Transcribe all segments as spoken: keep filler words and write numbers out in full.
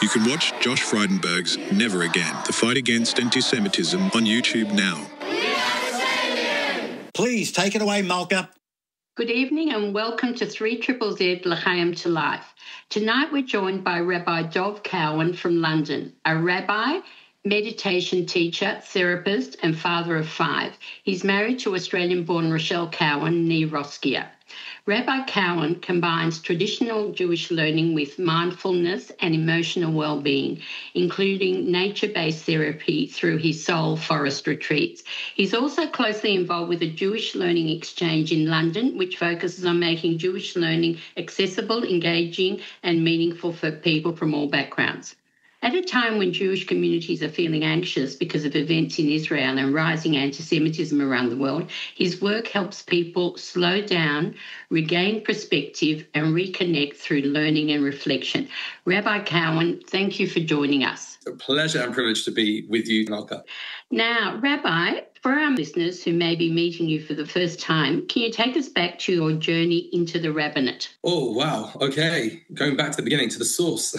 You can watch Josh Frydenberg's Never Again, the fight against anti-Semitism on YouTube now. Please take it away, Malka. Good evening and welcome to three triple Z L'chaim to Life. Tonight we're joined by Rabbi Dov Cowan from London, a rabbi, meditation teacher, therapist and father of five. He's married to Australian-born Rochelle Cowan, nee Roskia. Rabbi Cowan combines traditional Jewish learning with mindfulness and emotional well-being, including nature-based therapy through his soul forest retreats. He's also closely involved with a Jewish learning exchange in London, which focuses on making Jewish learning accessible, engaging, and meaningful for people from all backgrounds. At a time when Jewish communities are feeling anxious because of events in Israel and rising anti-Semitism around the world, his work helps people slow down, regain perspective, and reconnect through learning and reflection. Rabbi Cowan, thank you for joining us. It's a pleasure and privilege to be with you, Malka. Now, Rabbi, for our listeners who may be meeting you for the first time, can you take us back to your journey into the rabbinate? Oh, wow. Okay. Going back to the beginning, to the source.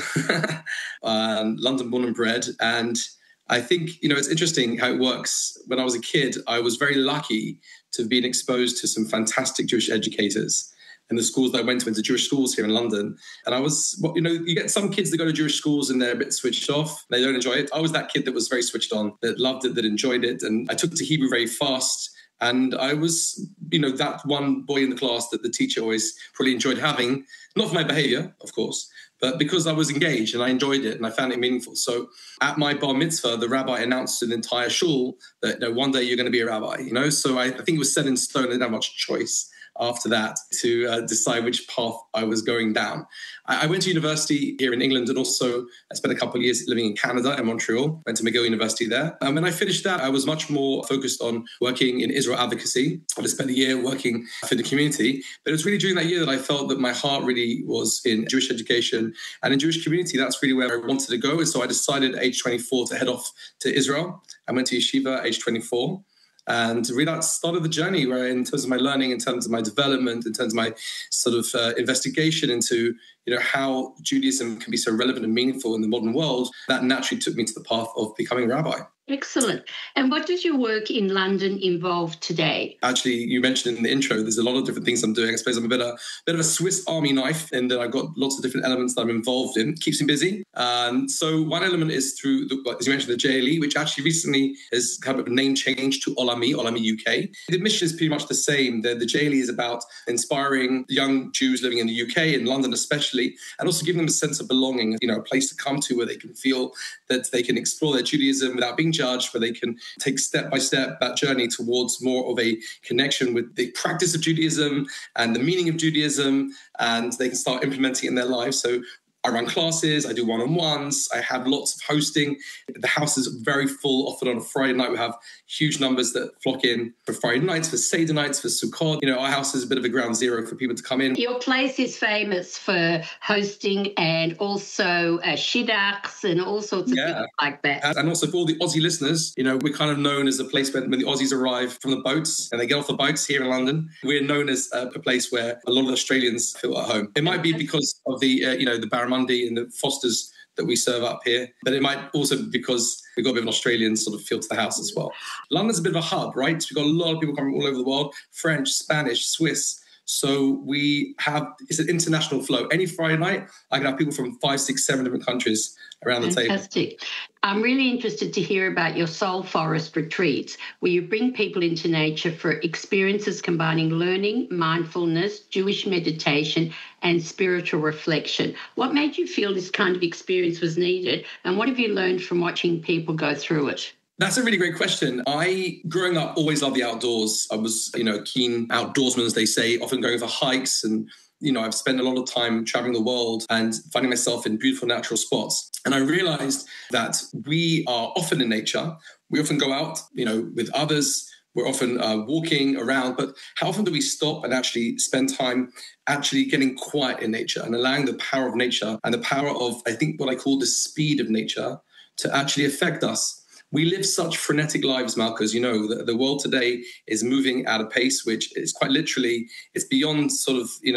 um, London born and bred. And I think, you know, it's interesting how it works. When I was a kid, I was very lucky to have been exposed to some fantastic Jewish educators. And the schools that I went to, went to Jewish schools here in London. And I was, well, you know, you get some kids that go to Jewish schools and they're a bit switched off. They don't enjoy it. I was that kid that was very switched on, that loved it, that enjoyed it. And I took to Hebrew very fast. And I was, you know, that one boy in the class that the teacher always probably enjoyed having, not for my behavior, of course, but because I was engaged and I enjoyed it and I found it meaningful. So at my bar mitzvah, the rabbi announced to the entire shul that, you know, one day you're going to be a rabbi, you know. So I, I think it was set in stone. I didn't have much choice after that to uh, decide which path I was going down. I, I went to university here in England and also I spent a couple of years living in Canada and Montreal, went to McGill University there. And when I finished that, I was much more focused on working in Israel advocacy. I just spent a year working for the community. But it was really during that year that I felt that my heart really was in Jewish education and in Jewish community. That's really where I wanted to go. And so I decided at age twenty-four to head off to Israel. I went to yeshiva at age twenty-four. And really that started the journey where in terms of my learning, in terms of my development, in terms of my sort of uh, investigation into, you know, how Judaism can be so relevant and meaningful in the modern world, that naturally took me to the path of becoming a rabbi. Excellent. And what does your work in London involve today? Actually, you mentioned in the intro, there's a lot of different things I'm doing. I suppose I'm a bit, a bit of a Swiss Army knife in that I've got lots of different elements that I'm involved in. Keeps me busy. Um, so one element is through, the, as you mentioned, the J L E, which actually recently has kind of a name change to Olami, Olami U K. The mission is pretty much the same. The, the J L E is about inspiring young Jews living in the U K, in London especially, and also giving them a sense of belonging, you know, a place to come to where they can feel that they can explore their Judaism without being judged, where they can take step by step that journey towards more of a connection with the practice of Judaism and the meaning of Judaism, and they can start implementing it in their lives. So I run classes, I do one-on-ones, I have lots of hosting. The house is very full. Often on a Friday night, we have huge numbers that flock in for Friday nights, for Seder nights, for Sukkot. You know, our house is a bit of a ground zero for people to come in. Your place is famous for hosting and also uh, shidduchs and all sorts of yeah. things like that. And also for all the Aussie listeners, you know, we're kind of known as the place when, when the Aussies arrive from the boats and they get off the boats here in London. We're known as uh, a place where a lot of Australians feel at home. It might be because of the, uh, you know, the Barramundi and the Fosters that we serve up here, but it might also be because we've got a bit of an Australian sort of feel to the house as well. London's a bit of a hub, right? We've got a lot of people coming all over the world, French, Spanish, Swiss. So we have, it's an international flow. Any Friday night, I can have people from five, six, seven different countries around the table. Fantastic. I'm really interested to hear about your soul forest retreats, where you bring people into nature for experiences combining learning, mindfulness, Jewish meditation, and spiritual reflection. What made you feel this kind of experience was needed, and what have you learned from watching people go through it? That's a really great question. I, growing up, always loved the outdoors. I was, you know, a keen outdoorsman, as they say, often going for hikes. And, you know, I've spent a lot of time traveling the world and finding myself in beautiful natural spots. And I realized that we are often in nature. We often go out, you know, with others. We're often uh, walking around. But how often do we stop and actually spend time actually getting quiet in nature and allowing the power of nature and the power of, I think, what I call the speed of nature to actually affect us? We live such frenetic lives, Malka, as you know. The, the world today is moving at a pace which is quite literally, it's beyond sort of, you know,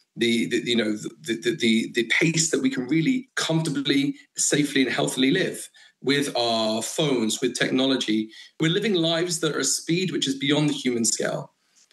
the, the you know the, the the the pace that we can really comfortably, safely, and healthily live with our phones, with technology. We're living lives that are a speed which is beyond the human scale.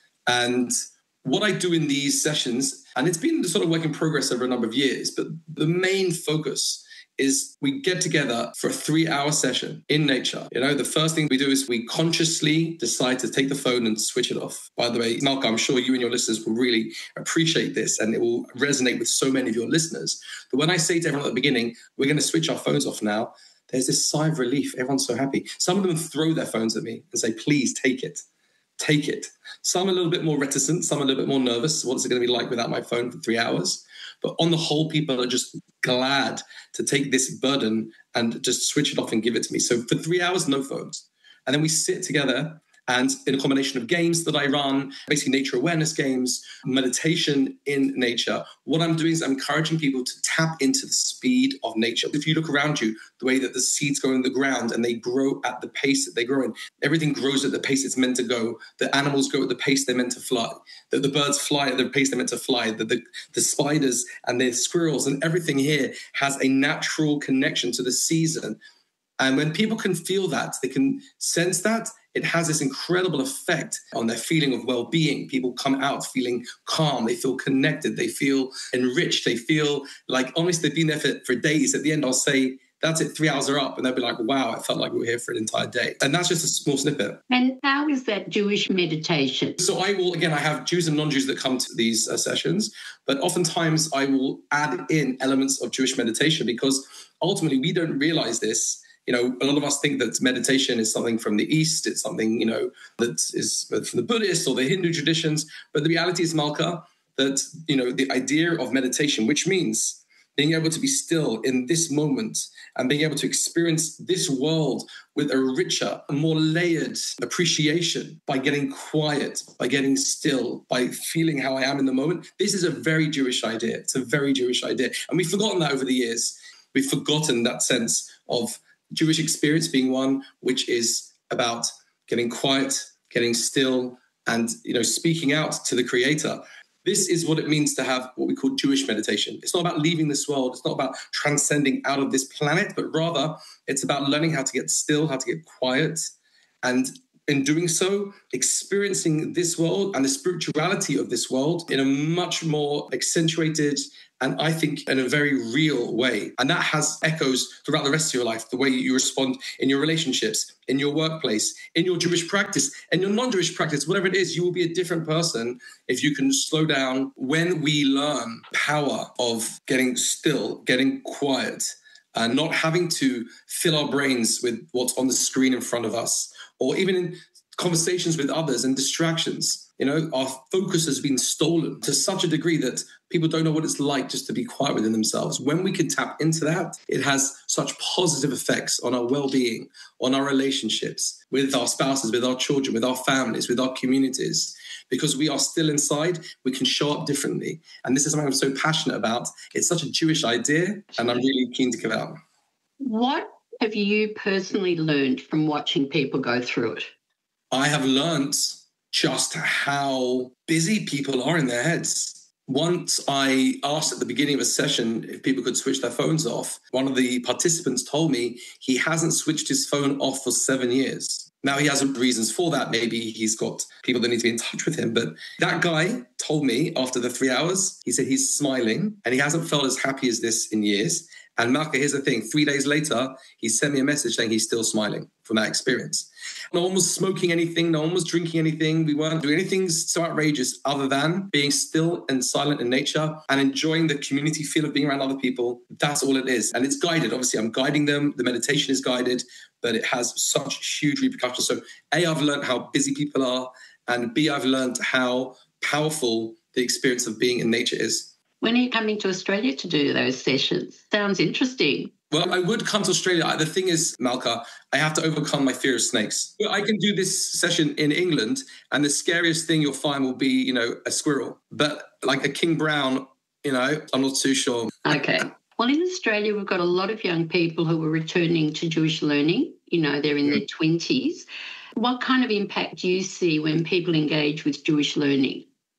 And what I do in these sessions, and it's been sort of work in progress over a number of years, but the main focus is we get together for a three-hour session in nature. You know, the first thing we do is we consciously decide to take the phone and switch it off. By the way, Malcolm, I'm sure you and your listeners will really appreciate this, and it will resonate with so many of your listeners. But when I say to everyone at the beginning, we're going to switch our phones off now, there's this sigh of relief. Everyone's so happy. Some of them throw their phones at me and say, please take it. Take it. Some are a little bit more reticent. Some are a little bit more nervous. What's it going to be like without my phone for three hours? But on the whole, people are just glad to take this burden and just switch it off and give it to me. So for three hours, no phones. And then we sit together, and in a combination of games that I run, basically nature awareness games, meditation in nature, what I'm doing is I'm encouraging people to tap into the speed of nature. If you look around you, the way that the seeds go in the ground and they grow at the pace that they grow in, everything grows at the pace it's meant to go. The animals go at the pace they're meant to fly. That the birds fly at the pace they're meant to fly. The, the, the spiders and the squirrels and everything here has a natural connection to the season. And when people can feel that, they can sense that, it has this incredible effect on their feeling of well-being. People come out feeling calm. They feel connected. They feel enriched. They feel like, honestly, they've been there for, for days. At the end, I'll say, that's it, three hours are up. And they'll be like, wow, I felt like we were here for an entire day. And that's just a small snippet. And how is that Jewish meditation? So I will, again, I have Jews and non-Jews that come to these uh, sessions, but oftentimes I will add in elements of Jewish meditation because ultimately we don't realize this. You know, a lot of us think that meditation is something from the East. It's something, you know, that is from the Buddhist or the Hindu traditions. But the reality is, Malka, that, you know, the idea of meditation, which means being able to be still in this moment and being able to experience this world with a richer, more layered appreciation by getting quiet, by getting still, by feeling how I am in the moment. This is a very Jewish idea. It's a very Jewish idea. And we've forgotten that over the years. We've forgotten that sense of Jewish experience being one which is about getting quiet, getting still, and, you know, speaking out to the Creator. This is what it means to have what we call Jewish meditation. It's not about leaving this world. It's not about transcending out of this planet, but rather it's about learning how to get still, how to get quiet, and in doing so, experiencing this world and the spirituality of this world in a much more accentuated and, I think, in a very real way. And that has echoes throughout the rest of your life, the way you respond in your relationships, in your workplace, in your Jewish practice, and your non-Jewish practice, whatever it is, you will be a different person if you can slow down. When we learn the power of getting still, getting quiet, and not having to fill our brains with what's on the screen in front of us, or even in conversations with others and distractions. You know, our focus has been stolen to such a degree that people don't know what it's like just to be quiet within themselves. When we can tap into that, it has such positive effects on our well-being, on our relationships with our spouses, with our children, with our families, with our communities. Because we are still inside, we can show up differently. And this is something I'm so passionate about. It's such a Jewish idea, and I'm really keen to give out. What have you personally learned from watching people go through it? I have learned just how busy people are in their heads. Once I asked at the beginning of a session if people could switch their phones off, one of the participants told me he hasn't switched his phone off for seven years. Now, he has reasons for that. Maybe he's got people that need to be in touch with him. But that guy told me after the three hours, he said he's smiling and he hasn't felt as happy as this in years. And Malka, here's the thing. Three days later, he sent me a message saying he's still smiling from that experience. No one was smoking anything. No one was drinking anything. We weren't doing anything so outrageous other than being still and silent in nature and enjoying the community feel of being around other people. That's all it is. And it's guided. Obviously, I'm guiding them. The meditation is guided, but it has such huge repercussions. So A, I've learned how busy people are. And B, I've learned how powerful the experience of being in nature is. When are you coming to Australia to do those sessions? Sounds interesting. Well, I would come to Australia. The thing is, Malka, I have to overcome my fear of snakes. I can do this session in England, and the scariest thing you'll find will be, you know, a squirrel. But like a king brown, you know, I'm not too sure. Okay. Well, in Australia, we've got a lot of young people who are returning to Jewish learning. You know, they're in mm. their twenties. What kind of impact do you see when people engage with Jewish learning?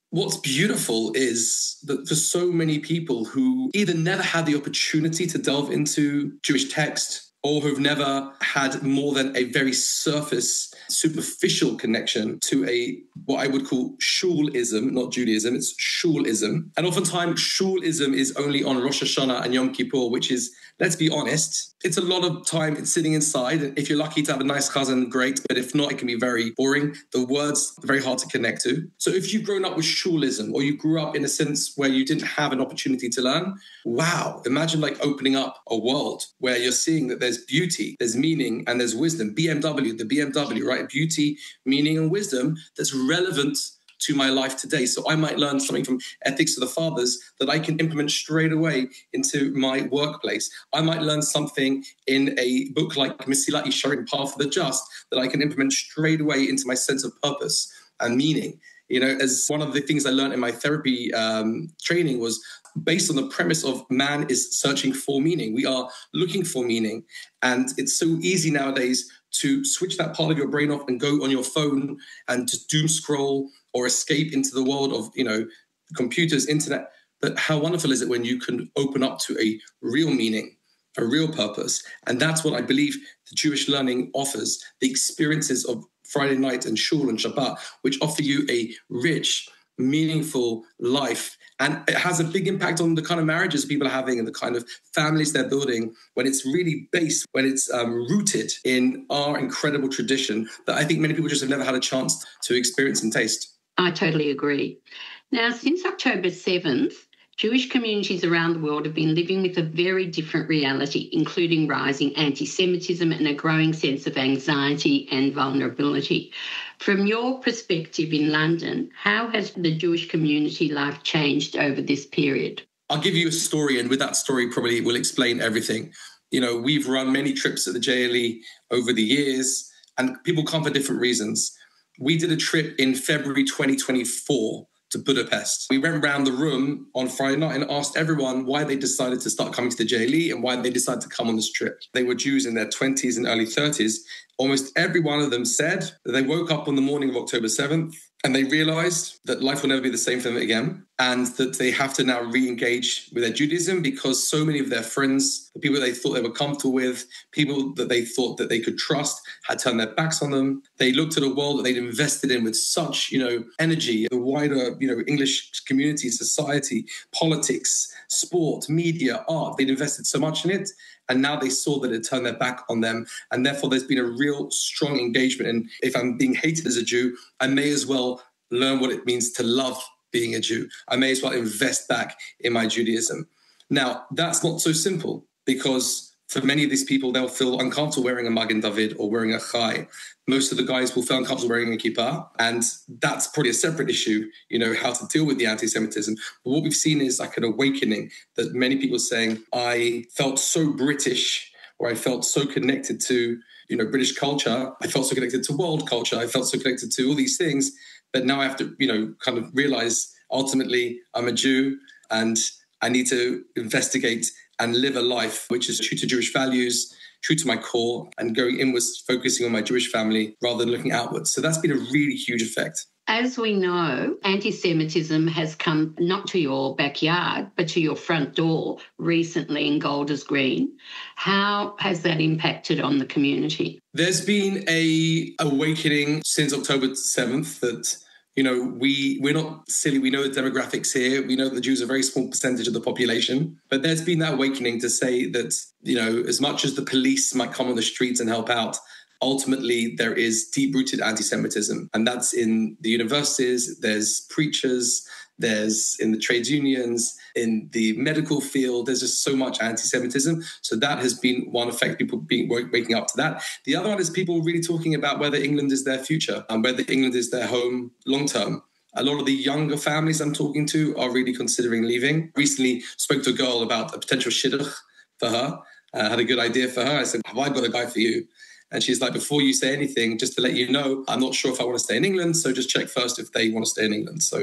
what's beautiful is that for so many people who either never had the opportunity to delve into Jewish text or who've never had more than a very surface, superficial connection to a what I would call shulism, not Judaism, it's shulism. And oftentimes shulism is only on Rosh Hashanah and Yom Kippur, which is, let's be honest, it's a lot of time it's sitting inside. And if you're lucky to have a nice cousin, great. But if not, it can be very boring. The words are very hard to connect to. So if you've grown up with shulism, or you grew up in a sense where you didn't have an opportunity to learn, wow, imagine like opening up a world where you're seeing that there's beauty, there's meaning, and there's wisdom. B M W, the B M W, right? Beauty, meaning, and wisdom that's relevant to my life today. So I might learn something from Ethics of the Fathers that I can implement straight away into my workplace. I might learn something in a book like Mesilat Yesharim, Path of the Just, that I can implement straight away into my sense of purpose and meaning. You know, as one of the things I learned in my therapy um, training was based on the premise of man is searching for meaning. We are looking for meaning. And it's so easy nowadays to switch that part of your brain off and go on your phone and to doom scroll or escape into the world of, you know, computers, internet. But how wonderful is it when you can open up to a real meaning, a real purpose? And that's what I believe the Jewish learning offers, the experiences of Friday night and Shul and Shabbat, which offer you a rich, meaningful life. And it has a big impact on the kind of marriages people are having and the kind of families they're building when it's really based, when it's um, rooted in our incredible tradition that I think many people just have never had a chance to experience and taste. I totally agree. Now, since October seventh, Jewish communities around the world have been living with a very different reality, including rising anti-Semitism and a growing sense of anxiety and vulnerability. From your perspective in London, how has the Jewish community life changed over this period? I'll give you a story, and with that story probably will explain everything. You know, we've run many trips at the J L E over the years, and people come for different reasons. We did a trip in February twenty twenty-four to Budapest. We went around the room on Friday night and asked everyone why they decided to start coming to the J L E and why they decided to come on this trip. They were Jews in their twenties and early thirties. Almost every one of them said that they woke up on the morning of October seventh and they realized that life will never be the same for them again, and that they have to now re-engage with their Judaism because so many of their friends, the people they thought they were comfortable with, people that they thought that they could trust, had turned their backs on them. They looked at a world that they'd invested in with such, you know, energy, the wider, you know, English community, society, politics, sport, media, art. They'd invested so much in it. And now they saw that it turned their back on them. And therefore, there's been a real strong engagement. And if I'm being hated as a Jew, I may as well learn what it means to love being a Jew. I may as well invest back in my Judaism. Now, that's not so simple because for many of these people, they'll feel uncomfortable wearing a Magen David or wearing a chai. Most of the guys will feel uncomfortable wearing a kippah. And that's probably a separate issue, you know, how to deal with the anti-Semitism. But what we've seen is like an awakening that many people are saying, I felt so British, or I felt so connected to, you know, British culture. I felt so connected to world culture. I felt so connected to all these things. But now I have to, you know, kind of realize ultimately I'm a Jew and I need to investigate and live a life which is true to Jewish values, true to my core, and going inwards, focusing on my Jewish family rather than looking outwards. So that's been a really huge effect. As we know, anti-Semitism has come not to your backyard, but to your front door recently in Golders Green. How has that impacted on the community? There's been a awakening since October seventh that, you know, we, we're not silly. We know the demographics here. We know the Jews are a very small percentage of the population. But there's been that awakening to say that, you know, as much as the police might come on the streets and help out, ultimately there is deep-rooted anti-Semitism. And that's in the universities, there's preachers, there's in the trades unions, in the medical field, there's just so much anti-Semitism. So that has been one effect, people being waking up to that. The other one is people really talking about whether England is their future and whether England is their home long-term. A lot of the younger families I'm talking to are really considering leaving. Recently spoke to a girl about a potential shidduch for her. I uh, had a good idea for her. I said, have I got a guy for you? And she's like, before you say anything, just to let you know, I'm not sure if I want to stay in England. So just check first if they want to stay in England. So,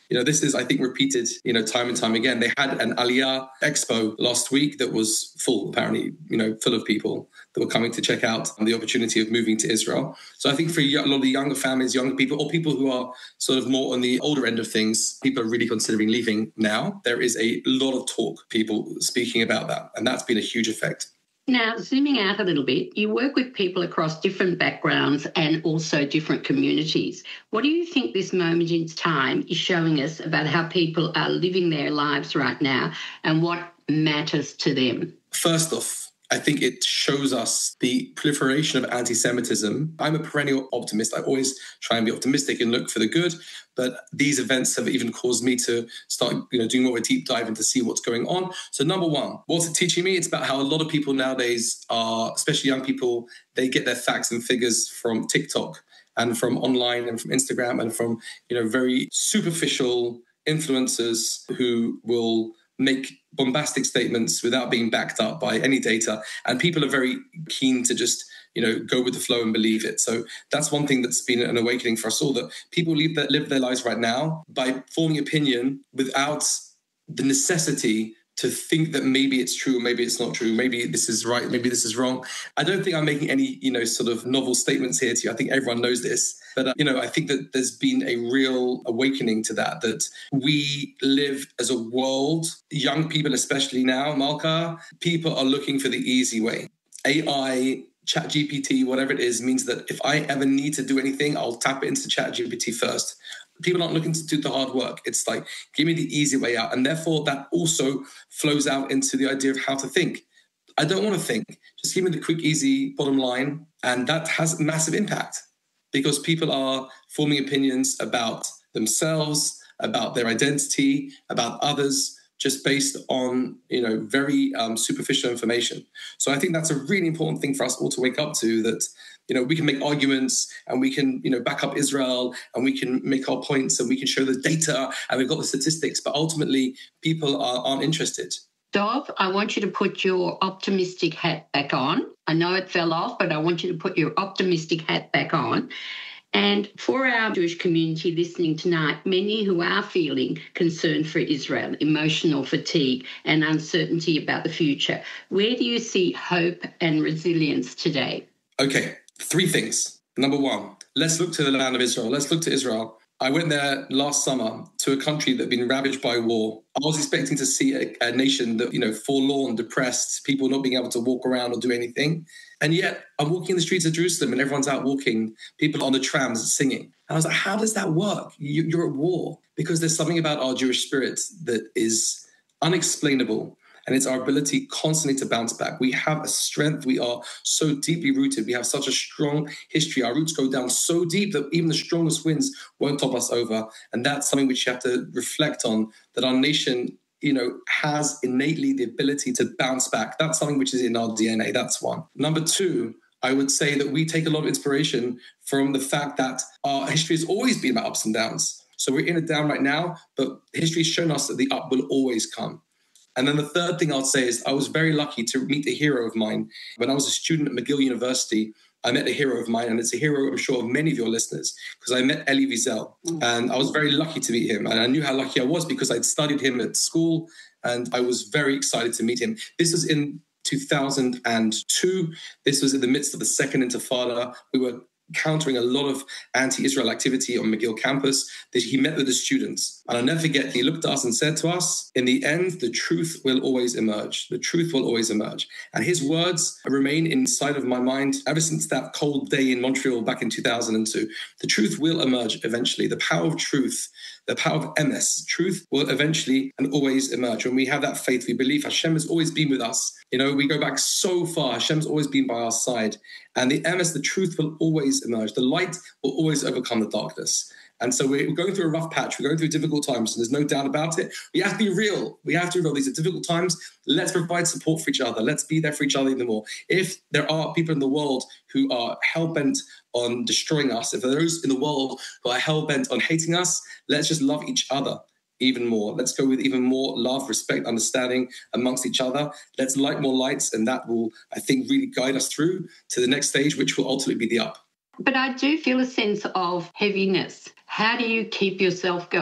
You know, this is, I think, repeated, you know, time and time again. They had an Aliyah Expo last week that was full, apparently, you know, full of people that were coming to check out the opportunity of moving to Israel. So I think for a lot of the younger families, younger people, or people who are sort of more on the older end of things, people are really considering leaving now. There is a lot of talk, people speaking about that, and that's been a huge effect. Now, zooming out a little bit, you work with people across different backgrounds and also different communities. What do you think this moment in time is showing us about how people are living their lives right now and what matters to them? First off, I think it shows us the proliferation of anti-Semitism. I'm a perennial optimist. I always try and be optimistic and look for the good. But these events have even caused me to start, you know, doing more of a deep dive and to see what's going on. So number one, what's it teaching me? It's about how a lot of people nowadays are, especially young people, they get their facts and figures from TikTok and from online and from Instagram and from, you know, very superficial influencers who will make bombastic statements without being backed up by any data. And people are very keen to just, you know, go with the flow and believe it. So that's one thing that's been an awakening for us all, that people live their, live their lives right now by forming opinion without the necessity to think that maybe it's true, maybe it's not true, maybe this is right, maybe this is wrong. I don't think I'm making any, you know, sort of novel statements here to you. I think everyone knows this. But, uh, you know, I think that there's been a real awakening to that, that we live as a world, young people, especially now, Malka, people are looking for the easy way. A I, ChatGPT, whatever it is, means that if I ever need to do anything, I'll tap it into ChatGPT first. People aren't looking to do the hard work. It's like, give me the easy way out. And therefore, that also flows out into the idea of how to think. I don't want to think. Just give me the quick, easy bottom line. And that has massive impact because people are forming opinions about themselves, about their identity, about others, just based on, you know, very um, superficial information. So I think that's a really important thing for us all to wake up to, that, you know, we can make arguments and we can, you know, back up Israel and we can make our points and we can show the data and we've got the statistics, but ultimately people are, aren't interested. Dov, I want you to put your optimistic hat back on. I know it fell off, but I want you to put your optimistic hat back on. And for our Jewish community listening tonight, many who are feeling concern for Israel, emotional fatigue and uncertainty about the future, where do you see hope and resilience today? Okay, three things. Number one, let's look to the land of Israel. Let's look to Israel. I went there last summer to a country that had been ravaged by war. I was expecting to see a, a nation that, you know, forlorn, depressed, people not being able to walk around or do anything. And yet I'm walking in the streets of Jerusalem and everyone's out walking, people on the trams singing. And I was like, how does that work? You, you're at war. Because there's something about our Jewish spirit that is unexplainable. And it's our ability constantly to bounce back. We have a strength. We are so deeply rooted. We have such a strong history. Our roots go down so deep that even the strongest winds won't top us over. And that's something which you have to reflect on, that our nation, you know, has innately the ability to bounce back. That's something which is in our D N A. That's one. Number two, I would say that we take a lot of inspiration from the fact that our history has always been about ups and downs. So we're in a down right now, but history has shown us that the up will always come. And then the third thing I'll say is I was very lucky to meet a hero of mine. When I was a student at McGill University, I met a hero of mine, and it's a hero, I'm sure, of many of your listeners, because I met Elie Wiesel. Mm. And I was very lucky to meet him. And I knew how lucky I was because I'd studied him at school, and I was very excited to meet him. This was in two thousand two. This was in the midst of the Second Intifada. We were countering a lot of anti-Israel activity on McGill campus, that he met with the students. And I'll never forget, he looked at us and said to us, in the end, the truth will always emerge. The truth will always emerge. And his words remain inside of my mind ever since that cold day in Montreal back in two thousand two. The truth will emerge eventually. The power of truth, the power of emes, truth will eventually and always emerge. When we have that faith, we believe Hashem has always been with us. You know, we go back so far. Hashem's always been by our side. And the emes, the truth will always emerge. The light will always overcome the darkness. And so we're going through a rough patch. We're going through difficult times, and there's no doubt about it. We have to be real. We have to be real. These are difficult times. Let's provide support for each other. Let's be there for each other even more. If there are people in the world who are hell-bent on destroying us, if there are those in the world who are hell-bent on hating us, let's just love each other even more. Let's go with even more love, respect, understanding amongst each other. Let's light more lights, and that will, I think, really guide us through to the next stage, which will ultimately be the up. But I do feel a sense of heaviness. How do you keep yourself going?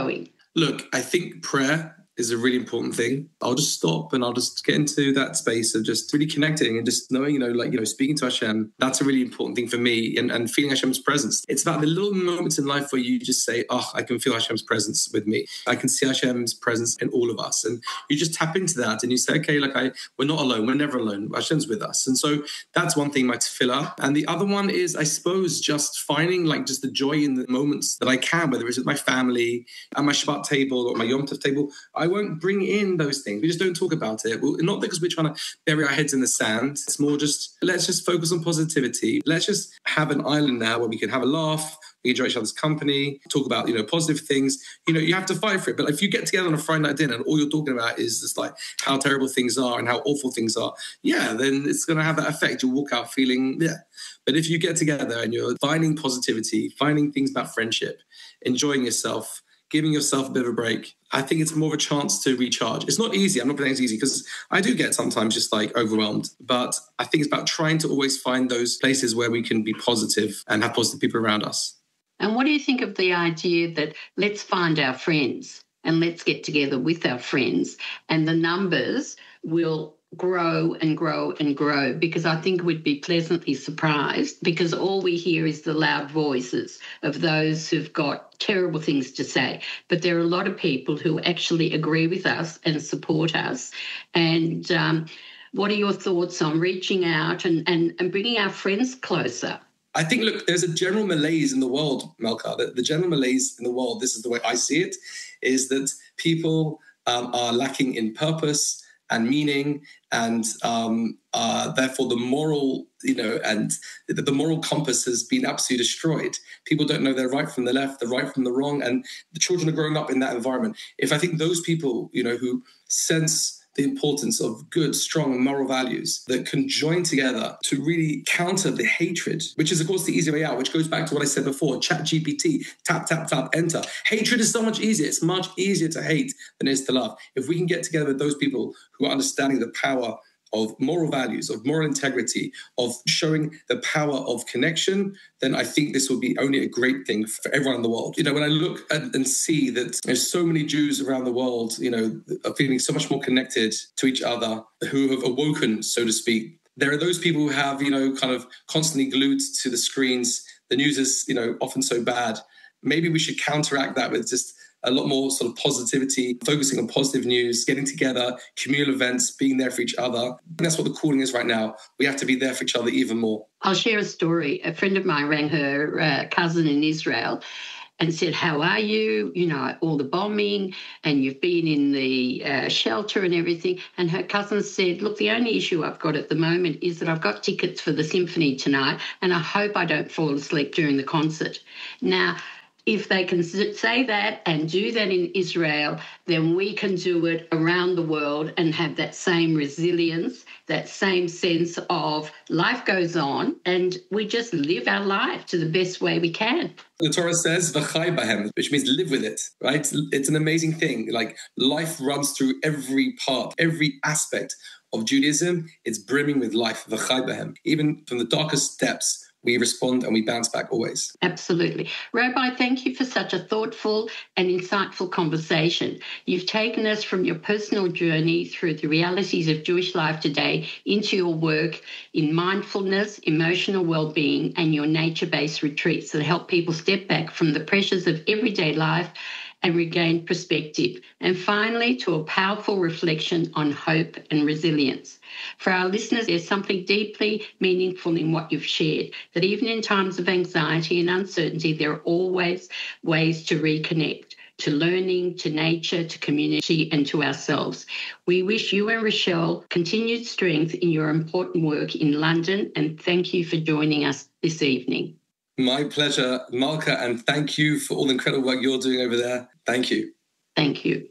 Look, I think prayer is a really important thing. I'll just stop and I'll just get into that space of just really connecting and just knowing, you know, like, you know, speaking to Hashem. That's a really important thing for me, and, and feeling Hashem's presence. It's about the little moments in life where you just say, oh, I can feel Hashem's presence with me. I can see Hashem's presence in all of us. And you just tap into that and you say, okay, like I, we're not alone. We're never alone. Hashem's with us. And so that's one thing, my tefillah. And the other one is, I suppose, just finding like just the joy in the moments that I can, whether it's with my family, at my Shabbat table or my Yom Tov table. I won't bring in those things. We just don't talk about it. Well, not because we're trying to bury our heads in the sand. It's more just, let's just focus on positivity. Let's just have an island now where we can have a laugh, we enjoy each other's company, talk about, you know, positive things. You know, you have to fight for it. But if you get together on a Friday night dinner and all you're talking about is just like how terrible things are and how awful things are, yeah, then it's going to have that effect. You'll walk out feeling, yeah. But if you get together and you're finding positivity, finding things about friendship, enjoying yourself, giving yourself a bit of a break, I think it's more of a chance to recharge. It's not easy. I'm not saying it's easy because I do get sometimes just like overwhelmed. But I think it's about trying to always find those places where we can be positive and have positive people around us. And what do you think of the idea that let's find our friends and let's get together with our friends, and the numbers will grow and grow and grow? Because I think we'd be pleasantly surprised, because all we hear is the loud voices of those who've got terrible things to say. But there are a lot of people who actually agree with us and support us. And um, what are your thoughts on reaching out and, and, and bringing our friends closer? I think, look, there's a general malaise in the world, Malka. The, the general malaise in the world, this is the way I see it, is that people um, are lacking in purpose and meaning, and um, uh, therefore the moral, you know, and the, the moral compass has been absolutely destroyed. People don't know their right from the left, the right from the wrong, and the children are growing up in that environment. If I think those people, you know, who sense the importance of good, strong moral values that can join together to really counter the hatred, which is, of course, the easy way out, which goes back to what I said before, Chat G P T, tap, tap, tap, enter. Hatred is so much easier. It's much easier to hate than it is to love. If we can get together with those people who are understanding the power of moral values, of moral integrity, of showing the power of connection, then I think this will be only a great thing for everyone in the world. You know, when I look at and see that there's so many Jews around the world, you know, are feeling so much more connected to each other, who have awoken, so to speak. There are those people who have, you know, kind of constantly glued to the screens. The news is, you know, often so bad. Maybe we should counteract that with just a lot more sort of positivity, focusing on positive news, getting together, communal events, being there for each other. And that's what the calling is right now. We have to be there for each other even more. I'll share a story. A friend of mine rang her uh, cousin in Israel and said, how are you? You know, all the bombing, and you've been in the uh, shelter and everything. And her cousin said, look, the only issue I've got at the moment is that I've got tickets for the symphony tonight, and I hope I don't fall asleep during the concert. Now, if they can say that and do that in Israel, then we can do it around the world and have that same resilience, that same sense of life goes on, and we just live our life to the best way we can. The Torah says, v'chai bahem, which means live with it, right? It's an amazing thing. Like, life runs through every part, every aspect of Judaism. It's brimming with life, v'chai bahem. Even from the darkest depths, we respond and we bounce back always. Absolutely. Rabbi, thank you for such a thoughtful and insightful conversation. You've taken us from your personal journey through the realities of Jewish life today into your work in mindfulness, emotional well-being, and your nature-based retreats that help people step back from the pressures of everyday life and regain perspective. And finally, to a powerful reflection on hope and resilience. For our listeners, there's something deeply meaningful in what you've shared, that even in times of anxiety and uncertainty, there are always ways to reconnect, to learning, to nature, to community, and to ourselves. We wish you and Rochelle continued strength in your important work in London, and thank you for joining us this evening. My pleasure, Malka, and thank you for all the incredible work you're doing over there. Thank you. Thank you.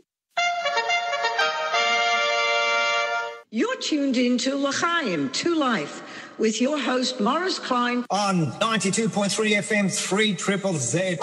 You're tuned into L'chaim, To Life, with your host, Morris Klein. On ninety-two point three F M, three triple Z.